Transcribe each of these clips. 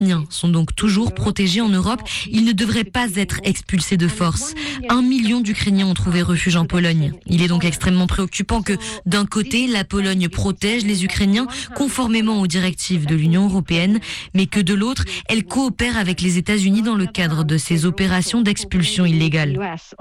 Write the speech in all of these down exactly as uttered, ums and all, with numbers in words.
Ukrainiens sont donc toujours protégés en Europe. Ils ne devraient pas être expulsés de force. Un million d'Ukrainiens ont trouvé refuge en Pologne. Il est donc extrêmement préoccupant que, d'un côté, la Pologne protège les Ukrainiens conformément aux directives de l'Union européenne, mais que de l'autre, elle coopère avec les États-Unis dans le cadre de ces opérations d'expulsion illégale.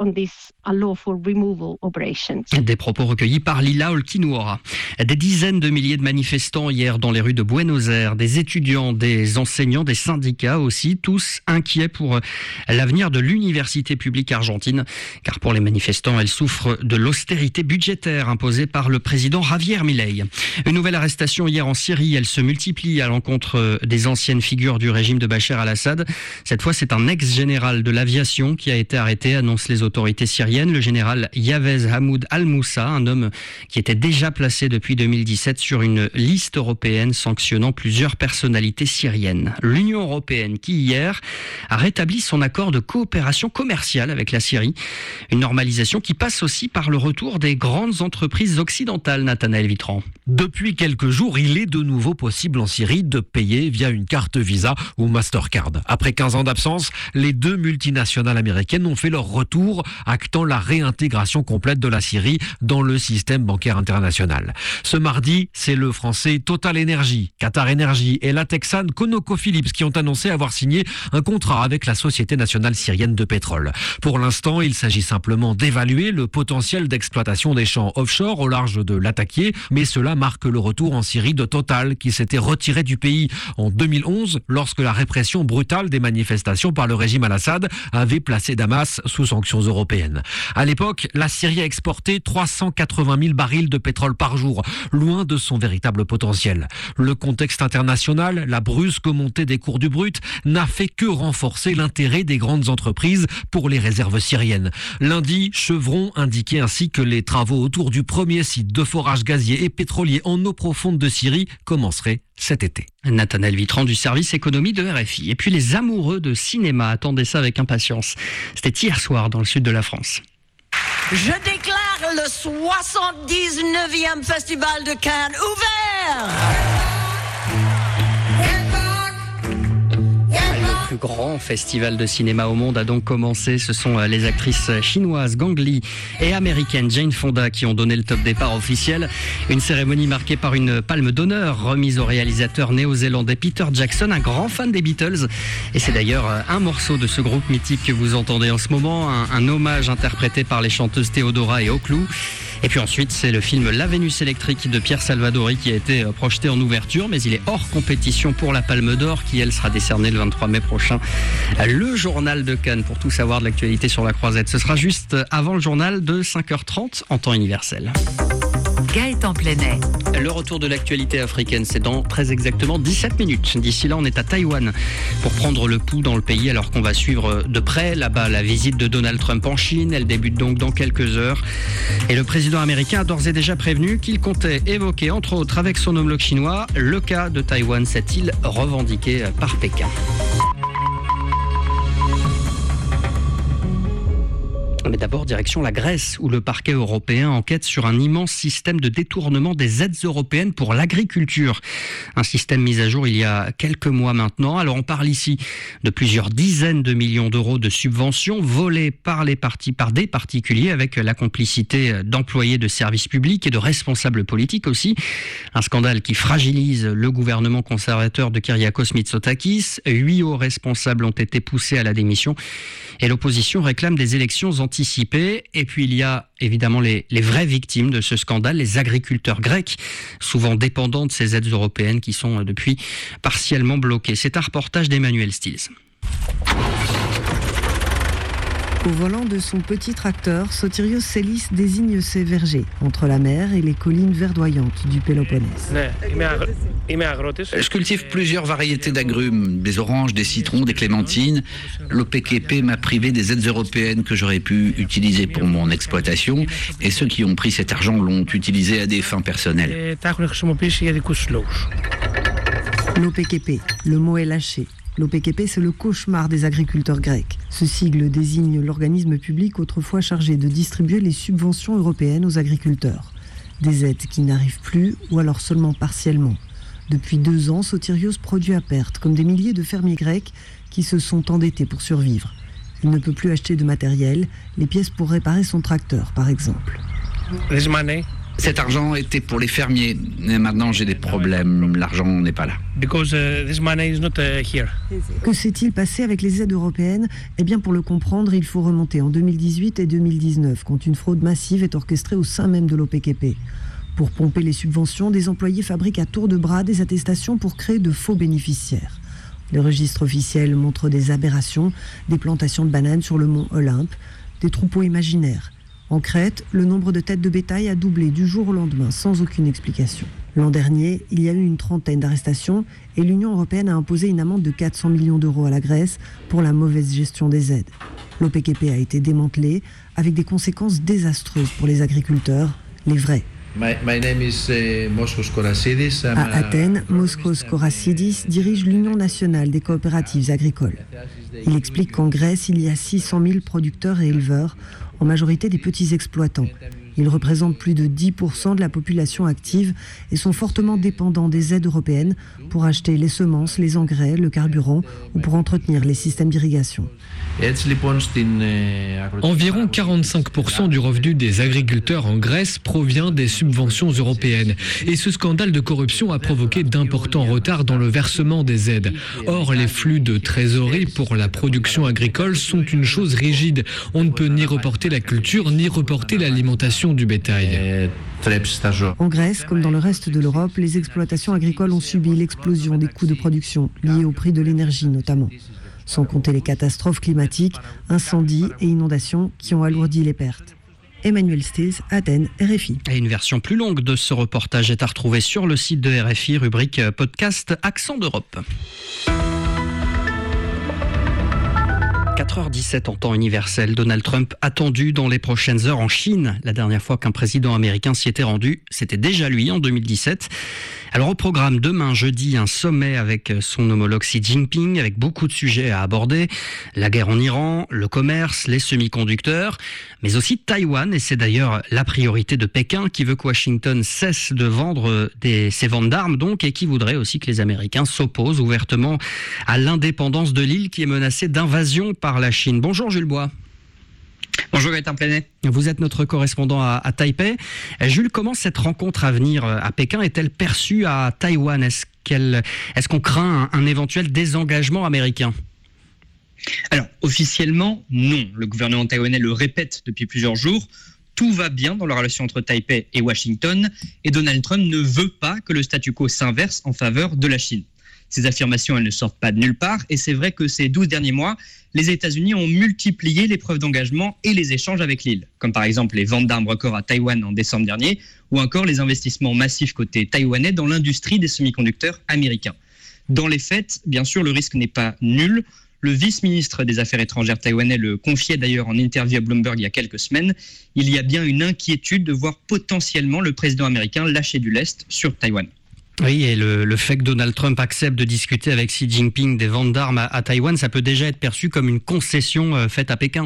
Des propos recueillis par Lila Olkinuora. Des dizaines de milliers de manifestants hier dans les rues de Buenos Aires, des étudiants, des enseignants, des syndicats aussi, tous inquiets pour l'avenir de l'université publique argentine. Car pour les manifestants, elle souffre de l'austérité budgétaire imposée par le président Javier Milei. Une nouvelle arrestation hier en Syrie, elle se multiplie à l'encontre des anciennes figures du régime de Bachar al-Assad. Cette fois, c'est un ex-général de l'aviation qui a été arrêté, annoncent les autorités syriennes. Le général Yavez Hamoud al-Moussa, un homme qui était déjà placé depuis deux mille dix-sept sur une liste européenne sanctionnant plusieurs personnalités syriennes. L'Union européenne qui, hier, a rétabli son accord de coopération commerciale avec la Syrie. Une normalisation qui passe aussi par le retour des grandes entreprises occidentales, Nathanaël Vitran. Depuis quelques jours, il est de nouveau possible en Syrie de payer via une carte Visa ou Mastercard. Après quinze ans d'absence, les deux multinationales américaines ont fait leur retour, actant la réintégration complète de la Syrie dans le système bancaire international. Ce mardi, c'est le français Total Energy, Qatar Energy et la texane ConocoPhillips qui ont annoncé avoir signé un contrat avec la Société nationale syrienne de pétrole. Pour l'instant, il s'agit simplement d'évaluer le potentiel d'exploitation des champs offshore au large de Latakia, mais cela marque le retour en Syrie de Total qui s'était retiré du pays en deux mille onze lorsque la répression brutale des manifestations par le régime al-Assad avait placé Damas sous sanctions européennes. À l'époque, la Syrie a exporté trois cent quatre-vingt mille barils de pétrole par jour, loin de son véritable potentiel. Le contexte international, la brusque montée des cours du brut, n'a fait que renforcer l'intérêt des grandes entreprises pour les réserves syriennes. Lundi, Chevron indiquait ainsi que les travaux autour du premier site de forage gazier et pétrolier en eau profonde de Syrie commenceraient cet été. Nathanaël Vitran du service économie de R F I. Et puis les amoureux de cinéma attendaient ça avec impatience. C'était hier soir dans le sud de la France. Je déclare le soixante-dix-neuvième Festival de Cannes ouvert. Le plus grand festival de cinéma au monde a donc commencé. Ce sont les actrices chinoises Gang Li et américaines Jane Fonda qui ont donné le top départ officiel. Une cérémonie marquée par une palme d'honneur remise au réalisateur néo-zélandais Peter Jackson, un grand fan des Beatles. Et c'est d'ailleurs un morceau de ce groupe mythique que vous entendez en ce moment, un, un hommage interprété par les chanteuses Théodora et Oclou. Et puis ensuite, c'est le film La Vénus électrique de Pierre Salvadori qui a été projeté en ouverture, mais il est hors compétition pour la Palme d'Or qui, elle, sera décernée le vingt-trois mai prochain. Le journal de Cannes, pour tout savoir de l'actualité sur la Croisette. Ce sera juste avant le journal de cinq heures trente en temps universel. Gaëtan Plenet. Le retour de l'actualité africaine, c'est dans très exactement dix-sept minutes. D'ici là, on est à Taïwan pour prendre le pouls dans le pays alors qu'on va suivre de près là-bas la visite de Donald Trump en Chine. Elle débute donc dans quelques heures. Et le président américain a d'ores et déjà prévenu qu'il comptait évoquer, entre autres avec son homologue chinois, le cas de Taïwan, cette île revendiquée par Pékin. Mais d'abord, direction la Grèce, où le parquet européen enquête sur un immense système de détournement des aides européennes pour l'agriculture. Un système mis à jour il y a quelques mois maintenant. Alors on parle ici de plusieurs dizaines de millions d'euros de subventions volées par, les partis, par des particuliers avec la complicité d'employés de services publics et de responsables politiques aussi. Un scandale qui fragilise le gouvernement conservateur de Kyriakos Mitsotakis. Huit hauts responsables ont été poussés à la démission et l'opposition réclame des élections anticipées. Et puis il y a évidemment les, les vraies victimes de ce scandale, les agriculteurs grecs, souvent dépendants de ces aides européennes qui sont depuis partiellement bloquées. C'est un reportage d'Emmanuel Stills. Au volant de son petit tracteur, Sotirios Selis désigne ses vergers, entre la mer et les collines verdoyantes du Péloponnèse. Je cultive plusieurs variétés d'agrumes, des oranges, des citrons, des clémentines. L'O P K P m'a privé des aides européennes que j'aurais pu utiliser pour mon exploitation, et ceux qui ont pris cet argent l'ont utilisé à des fins personnelles. L'O P K P, le mot est lâché. L'O P K P, c'est le cauchemar des agriculteurs grecs. Ce sigle désigne l'organisme public autrefois chargé de distribuer les subventions européennes aux agriculteurs. Des aides qui n'arrivent plus ou alors seulement partiellement. Depuis deux ans, Sotirios produit à perte, comme des milliers de fermiers grecs qui se sont endettés pour survivre. Il ne peut plus acheter de matériel, les pièces pour réparer son tracteur, par exemple. Cet argent était pour les fermiers. Et maintenant, j'ai des problèmes. L'argent n'est pas là. Que s'est-il passé avec les aides européennes ? Eh bien, pour le comprendre, il faut remonter en deux mille dix-huit et deux mille dix-neuf, quand une fraude massive est orchestrée au sein même de l'O P K P. Pour pomper les subventions, des employés fabriquent à tour de bras des attestations pour créer de faux bénéficiaires. Le registre officiel montre des aberrations, des plantations de bananes sur le mont Olympe, des troupeaux imaginaires. En Crète, le nombre de têtes de bétail a doublé du jour au lendemain, sans aucune explication. L'an dernier, il y a eu une trentaine d'arrestations et l'Union européenne a imposé une amende de quatre cents millions d'euros à la Grèce pour la mauvaise gestion des aides. L'O P K P a été démantelé avec des conséquences désastreuses pour les agriculteurs, les vrais. My, my name is, uh, Moskos Korasidis. À Athènes, Moskos Korasidis dirige l'Union nationale des coopératives agricoles. Il explique qu'en Grèce, il y a six cent mille producteurs et éleveurs, en majorité des petits exploitants. Ils représentent plus de dix pour cent de la population active et sont fortement dépendants des aides européennes pour acheter les semences, les engrais, le carburant ou pour entretenir les systèmes d'irrigation. Environ quarante-cinq pour cent du revenu des agriculteurs en Grèce provient des subventions européennes. Et ce scandale de corruption a provoqué d'importants retards dans le versement des aides. Or, les flux de trésorerie pour la production agricole sont une chose rigide. On ne peut ni reporter la culture, ni reporter l'alimentation du bétail. En Grèce, comme dans le reste de l'Europe, les exploitations agricoles ont subi l'explosion des coûts de production, liés au prix de l'énergie notamment. Sans compter les catastrophes climatiques, incendies et inondations qui ont alourdi les pertes. Emmanuel Stills, Athènes, R F I. Et une version plus longue de ce reportage est à retrouver sur le site de R F I, rubrique podcast Accent d'Europe. quatre heures dix-sept en temps universel, Donald Trump attendu dans les prochaines heures en Chine. La dernière fois qu'un président américain s'y était rendu, c'était déjà lui en deux mille dix-sept. Alors au programme demain jeudi, un sommet avec son homologue Xi Jinping avec beaucoup de sujets à aborder. La guerre en Iran, le commerce, les semi-conducteurs, mais aussi Taïwan. Et c'est d'ailleurs la priorité de Pékin qui veut que Washington cesse de vendre des, ses ventes d'armes donc, et qui voudrait aussi que les Américains s'opposent ouvertement à l'indépendance de l'île qui est menacée d'invasion par la Chine. Bonjour Jules Bois. Bonjour Gaëtan Plenet. Vous êtes notre correspondant à, à Taipei. Jules, comment cette rencontre à venir à Pékin est-elle perçue à Taïwan ? Est-ce qu'elle, est-ce qu'on craint un, un éventuel désengagement américain ? Alors, officiellement, non. Le gouvernement taïwanais le répète depuis plusieurs jours. Tout va bien dans la relation entre Taipei et Washington et Donald Trump ne veut pas que le statu quo s'inverse en faveur de la Chine. Ces affirmations, elles ne sortent pas de nulle part et c'est vrai que ces douze derniers mois, les États-Unis ont multiplié les preuves d'engagement et les échanges avec l'île, comme par exemple les ventes d'armes records à Taïwan en décembre dernier ou encore les investissements massifs côté taïwanais dans l'industrie des semi-conducteurs américains. Dans les faits, bien sûr, le risque n'est pas nul. Le vice-ministre des Affaires étrangères taïwanais le confiait d'ailleurs en interview à Bloomberg il y a quelques semaines. Il y a bien une inquiétude de voir potentiellement le président américain lâcher du lest sur Taïwan. Oui, et le, le fait que Donald Trump accepte de discuter avec Xi Jinping des ventes d'armes à, à Taïwan, ça peut déjà être perçu comme une concession euh, faite à Pékin.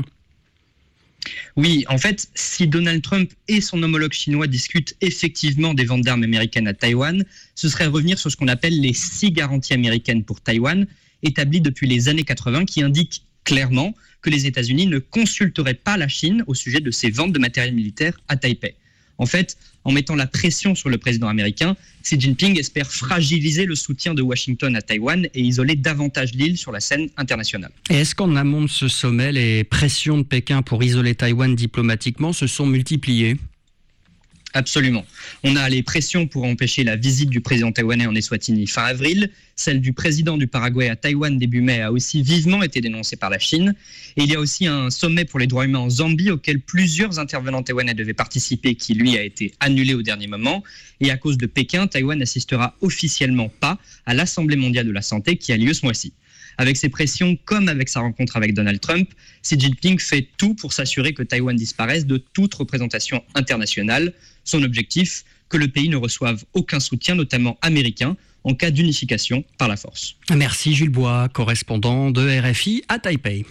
Oui, en fait, si Donald Trump et son homologue chinois discutent effectivement des ventes d'armes américaines à Taïwan, ce serait revenir sur ce qu'on appelle les six garanties américaines pour Taïwan, établies depuis les années quatre-vingts, qui indiquent clairement que les États-Unis ne consulteraient pas la Chine au sujet de ces ventes de matériel militaire à Taipei. En fait, en mettant la pression sur le président américain, Xi Jinping espère fragiliser le soutien de Washington à Taïwan et isoler davantage l'île sur la scène internationale. Et est-ce qu'en amont de ce sommet, les pressions de Pékin pour isoler Taïwan diplomatiquement se sont multipliées ? Absolument. On a les pressions pour empêcher la visite du président taïwanais en Eswatini fin avril. Celle du président du Paraguay à Taïwan début mai a aussi vivement été dénoncée par la Chine. Et il y a aussi un sommet pour les droits humains en Zambie auquel plusieurs intervenants taïwanais devaient participer qui, lui, a été annulé au dernier moment. Et à cause de Pékin, Taïwan n'assistera officiellement pas à l'Assemblée mondiale de la santé qui a lieu ce mois-ci. Avec ses pressions, comme avec sa rencontre avec Donald Trump, Xi Jinping fait tout pour s'assurer que Taïwan disparaisse de toute représentation internationale. Son objectif, que le pays ne reçoive aucun soutien, notamment américain, en cas d'unification par la force. Merci Jules Bois, correspondant de R F I à Taipei.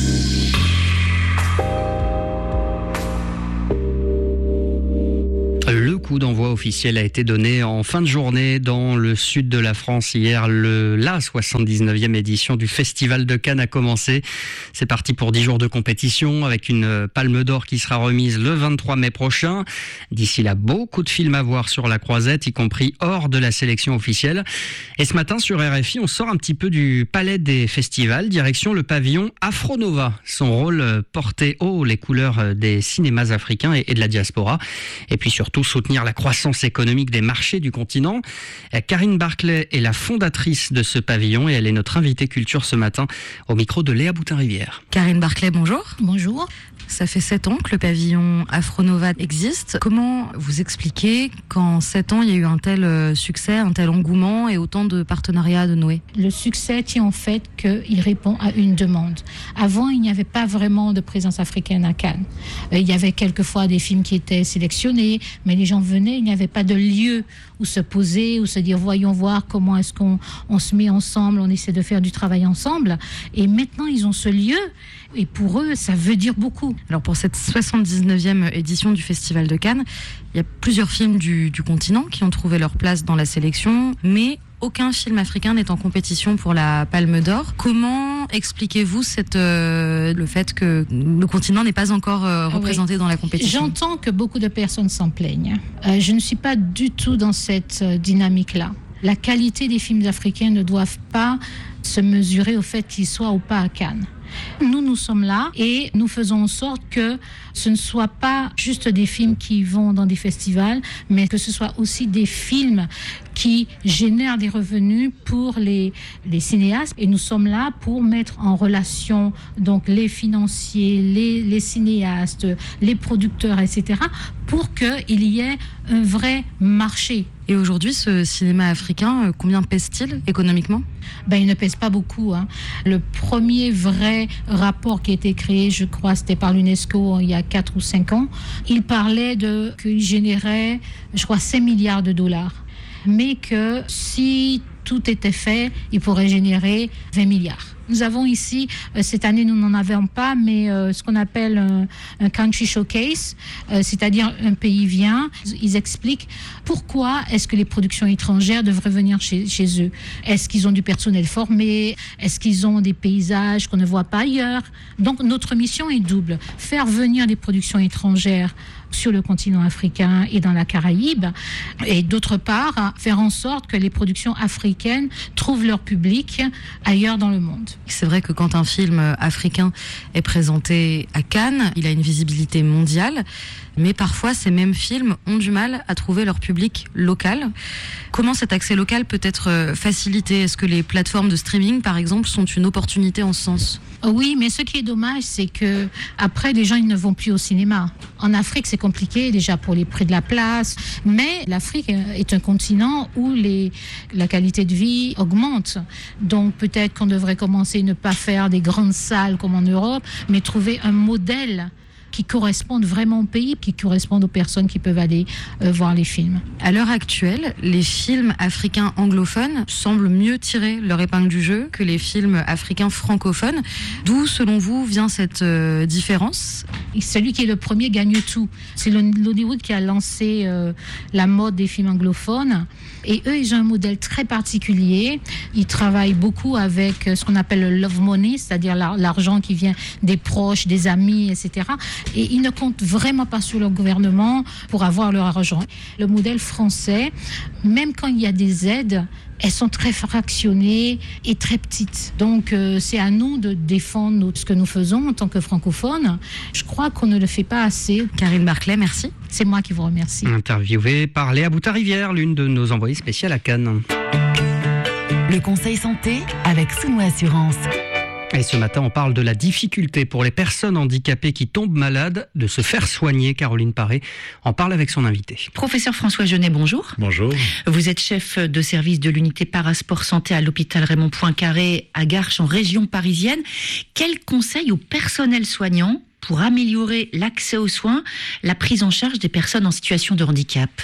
Le coup d'envoi d'envoi officiel a été donné en fin de journée dans le sud de la France. Hier, le, la soixante-dix-neuvième édition du Festival de Cannes a commencé. C'est parti pour dix jours de compétition avec une palme d'or qui sera remise le vingt-trois mai prochain. D'ici là, beaucoup de films à voir sur la croisette, y compris hors de la sélection officielle. Et ce matin, sur R F I, on sort un petit peu du palais des festivals, direction le pavillon Afronova. Son rôle, porter haut les couleurs des cinémas africains et de la diaspora. Et puis surtout, soutenir la croissance économique des marchés du continent. Karine Barclay est la fondatrice de ce pavillon et elle est notre invitée culture ce matin au micro de Léa Boutin-Rivière. Karine Barclay, bonjour. Bonjour. Ça fait sept ans que le pavillon Afronova existe. Comment vous expliquez qu'en sept ans, il y a eu un tel succès, un tel engouement et autant de partenariats de noués ? Le succès tient au fait qu'il répond à une demande. Avant, il n'y avait pas vraiment de présence africaine à Cannes. Il y avait quelquefois des films qui étaient sélectionnés, mais les gens venaient, il n'y avait pas de lieu où se poser, où se dire voyons voir comment est-ce qu'on on se met ensemble, on essaie de faire du travail ensemble. Et maintenant, ils ont ce lieu. Et pour eux, ça veut dire beaucoup. Alors pour cette soixante-dix-neuvième édition du Festival de Cannes, il y a plusieurs films du, du continent qui ont trouvé leur place dans la sélection, mais aucun film africain n'est en compétition pour la Palme d'Or. Comment expliquez-vous cette, euh, le fait que le continent n'est pas encore euh, représenté oui. dans la compétition ? J'entends que beaucoup de personnes s'en plaignent. Euh, je ne suis pas du tout dans cette euh, dynamique-là. La qualité des films africains ne doivent pas se mesurer au fait qu'ils soient ou pas à Cannes. Nous, nous sommes là et nous faisons en sorte que ce ne soit pas juste des films qui vont dans des festivals, mais que ce soit aussi des films qui génèrent des revenus pour les, les cinéastes. Et nous sommes là pour mettre en relation donc les financiers, les, les cinéastes, les producteurs, et cetera, pour qu'il y ait un vrai marché. Et aujourd'hui, ce cinéma africain, combien pèse-t-il économiquement ? Ben, il ne pèse pas beaucoup. Hein. Le premier vrai rapport qui a été créé, je crois, c'était par l'UNESCO il y a quatre ou cinq ans. Il parlait de qu'il générait, je crois, cinq milliards de dollars. Mais que si tout était fait, il pourrait générer vingt milliards. Nous avons ici, euh, cette année nous n'en avons pas, mais euh, ce qu'on appelle un, un country showcase, euh, c'est-à-dire un pays vient, ils expliquent pourquoi est-ce que les productions étrangères devraient venir chez, chez eux. Est-ce qu'ils ont du personnel formé ? Est-ce qu'ils ont des paysages qu'on ne voit pas ailleurs ? Donc notre mission est double, faire venir des productions étrangères sur le continent africain et dans la Caraïbe, et d'autre part, faire en sorte que les productions africaines trouvent leur public ailleurs dans le monde. C'est vrai que quand un film africain est présenté à Cannes, il a une visibilité mondiale, mais parfois ces mêmes films ont du mal à trouver leur public local. Comment cet accès local peut être facilité ? Est-ce que les plateformes de streaming, par exemple, sont une opportunité en ce sens ? Oui, mais ce qui est dommage, c'est que après, les gens ils ne vont plus au cinéma. En Afrique, c'est compliqué déjà pour les prix de la place, mais l'Afrique est un continent où les, la qualité de vie augmente. Donc peut-être qu'on devrait commencer à ne pas faire des grandes salles comme en Europe, mais trouver un modèle qui correspondent vraiment au pays, qui correspondent aux personnes qui peuvent aller euh, voir les films. À l'heure actuelle, les films africains anglophones semblent mieux tirer leur épingle du jeu que les films africains francophones. D'où, selon vous, vient cette euh, différence ? Celui qui est le premier gagne tout. C'est l'Hollywood qui a lancé euh, la mode des films anglophones. Et eux, ils ont un modèle très particulier. Ils travaillent beaucoup avec ce qu'on appelle le love money, c'est-à-dire l'argent qui vient des proches, des amis, et cetera. Et ils ne comptent vraiment pas sur le gouvernement pour avoir leur argent. Le modèle français, même quand il y a des aides, elles sont très fractionnées et très petites. Donc euh, c'est à nous de défendre ce que nous faisons en tant que francophones. Je crois qu'on ne le fait pas assez. Karine Barclay, merci. C'est moi qui vous remercie. Interviewée par Léa Boutin-Rivière, l'une de nos envoyées spéciales à Cannes. Le conseil santé avec Souno Assurance. Et ce matin, on parle de la difficulté pour les personnes handicapées qui tombent malades de se faire soigner. Caroline Paré en parle avec son invité. Professeur François Genet, bonjour. Bonjour. Vous êtes chef de service de l'unité Parasport Santé à l'hôpital Raymond Poincaré à Garches en région parisienne. Quels conseils au personnel soignant pour améliorer l'accès aux soins, la prise en charge des personnes en situation de handicap ?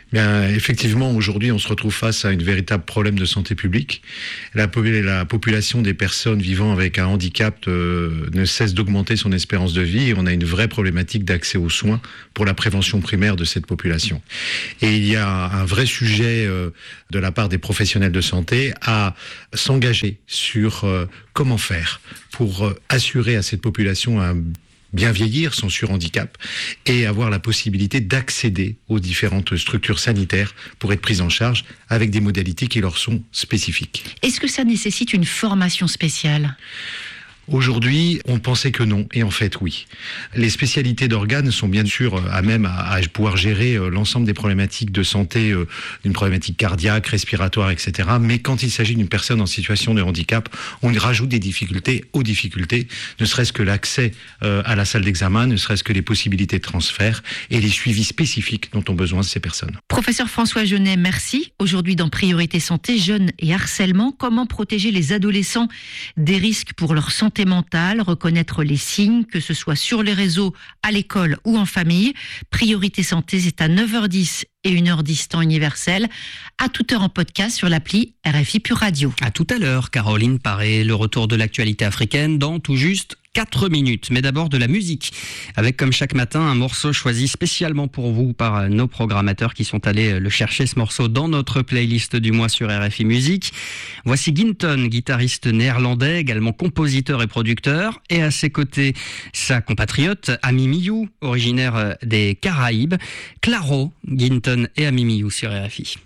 Bien, effectivement, aujourd'hui, on se retrouve face à une véritable problème de santé publique. La, la population des personnes vivant avec un handicap euh, ne cesse d'augmenter son espérance de vie et on a une vraie problématique d'accès aux soins pour la prévention primaire de cette population. Et il y a un vrai sujet euh, de la part des professionnels de santé à s'engager sur euh, comment faire pour euh, assurer à cette population un bien vieillir sans surhandicap et avoir la possibilité d'accéder aux différentes structures sanitaires pour être prise en charge avec des modalités qui leur sont spécifiques. Est-ce que ça nécessite une formation spéciale ? Aujourd'hui, on pensait que non, et en fait oui. Les spécialités d'organes sont bien sûr à même à, à pouvoir gérer l'ensemble des problématiques de santé, euh, d'une problématique cardiaque, respiratoire, et cetera. Mais quand il s'agit d'une personne en situation de handicap, on y rajoute des difficultés aux difficultés, ne serait-ce que l'accès euh, à la salle d'examen, ne serait-ce que les possibilités de transfert et les suivis spécifiques dont ont besoin ces personnes. Professeur François Genet, merci. Aujourd'hui dans Priorité Santé, jeunes et harcèlement, comment protéger les adolescents des risques pour leur santé mentale, reconnaître les signes, que ce soit sur les réseaux, à l'école ou en famille. Priorité Santé, c'est à neuf heures dix et une heure dix temps universel, à toute heure en podcast sur l'appli R F I Pure Radio. À tout à l'heure, Caroline Paré, le retour de l'actualité africaine dans tout juste quatre minutes. Mais d'abord de la musique, avec comme chaque matin un morceau choisi spécialement pour vous par nos programmateurs qui sont allés le chercher, ce morceau, dans notre playlist du mois sur R F I Musique. Voici Ginton, guitariste néerlandais, également compositeur et producteur, et à ses côtés sa compatriote Ami Miou, originaire des Caraïbes. Claro, Ginton et Ami Miou sur R F I.